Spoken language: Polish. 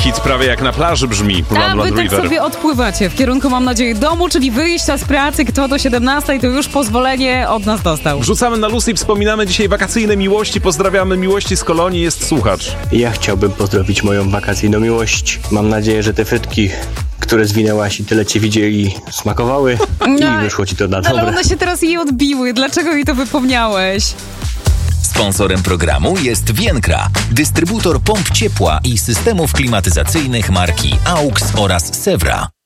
hit prawie jak na plaży brzmi. A wy tak sobie odpływacie w kierunku, mam nadzieję, domu, czyli wyjścia z pracy. Kto do 17 to już pozwolenie od nas dostał. Wrzucamy na luz i wspominamy dzisiaj wakacyjne miłości. Pozdrawiamy miłości z Kolonii, jest słuchacz. Ja chciałbym pozdrowić moją wakacyjną miłość. Mam nadzieję, że te frytki, które zwinęłaś i tyle cię widzieli, smakowały i wyszło ci to na dobre. Ale one się teraz jej odbiły. Dlaczego jej to wypomniałeś? Sponsorem programu jest Vienkra, dystrybutor pomp ciepła i systemów klimatyzacyjnych marki AUX oraz Sewra.